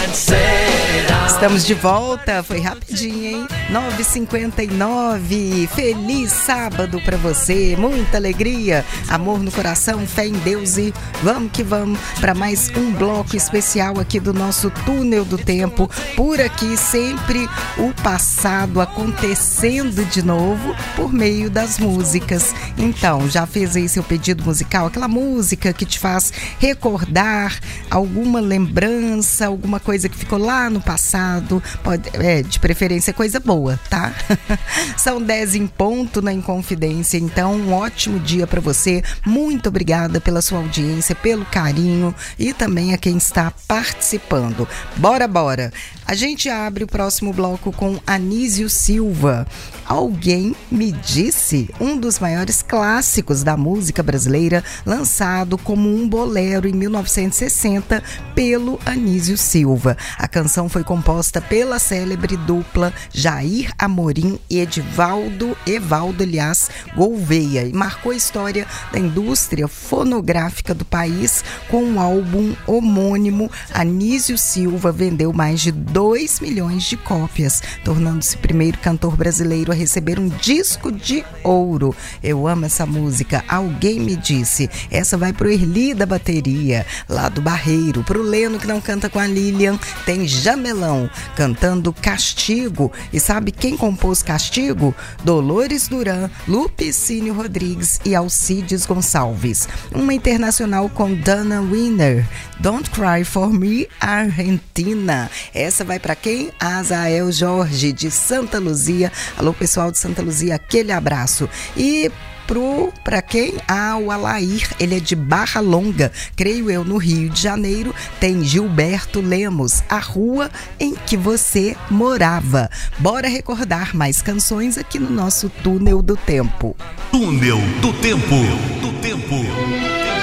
Estamos de volta, foi rapidinho, hein? 9h59, feliz sábado pra você, muita alegria, amor no coração, fé em Deus e vamos que vamos pra mais um bloco especial aqui do nosso Túnel do Tempo. Por aqui sempre o passado acontecendo de novo por meio das músicas. Então, já fez aí seu pedido musical? Aquela música que te faz recordar alguma lembrança, alguma coisa que ficou lá no passado, pode, de preferência coisa boa, tá? São 10 em ponto na Inconfidência, então um ótimo dia para você. Muito obrigada pela sua audiência, pelo carinho e também a quem está participando. Bora! A gente abre o próximo bloco com Anísio Silva. Alguém Me Disse, um dos maiores clássicos da música brasileira, lançado como um bolero em 1960 pelo Anísio Silva. A canção foi composta pela célebre dupla Jair Amorim e Evaldo Gouveia e marcou a história da indústria fonográfica do país com um álbum homônimo. Anísio Silva vendeu mais de 2 milhões de cópias, tornando-se o primeiro cantor brasileiro a receber um disco de ouro. Eu amo essa música, Alguém Me Disse. Essa vai pro Erli da bateria, lá do Barreiro. Pro Leno, que não canta com a Lilian, tem Jamelão cantando Castigo. E sabe quem compôs Castigo? Dolores Duran, Lupicínio Rodrigues e Alcides Gonçalves. Uma internacional com Dana Winner, Don't Cry For Me, Argentina. Essa vai para quem? Azael Jorge, de Santa Luzia. Alô, pessoal de Santa Luzia, aquele abraço. E para quem? O Alair, ele é de Barra Longa, creio eu, no Rio de Janeiro. Tem Gilberto Lemos, A Rua em que Você Morava. Bora recordar mais canções aqui no nosso Túnel do Tempo. Túnel do Tempo.